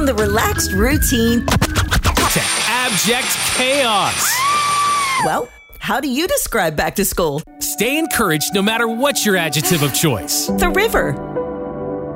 From the relaxed routine to abject chaos. Well, how do you describe back to school? Stay encouraged no matter what's your adjective of choice. The river.